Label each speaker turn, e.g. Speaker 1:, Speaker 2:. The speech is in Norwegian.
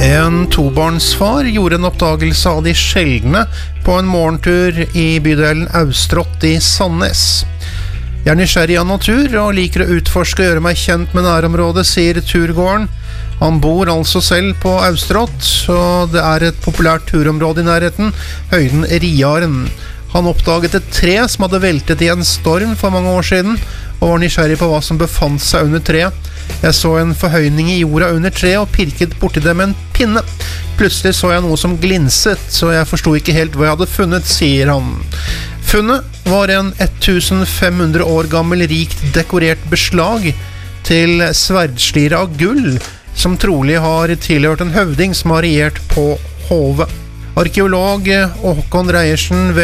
Speaker 1: En tobarnsfar gjorde en oppdagelse av de sjeldne på en morgentur i bydelen Austrott i Sandnes. Jeg er nysgjerrig av natur og liker å utforske og gjøre meg kjent med nærområdet, sier turgåeren. Han bor altså selv på Austrott, og det er et populært turområde i nærheten, høyden Riaren. Han oppdaget et tre som hadde veltet i en storm for mange år siden, og var nysgjerrig på hva som befant seg under treet. Jeg så en forhøyning i jorda under treet og pirket borti det med en pinne. Plutselig så jeg noe som glinset, så jeg forstod ikke helt hva jeg hadde funnet, sier han. Funnet var en 1500 år gammel rikt dekorert beslag til sverdslire av gull, som trolig har tilhørt en høvding som har regjert på Hove. Arkeolog Håkon Reiersen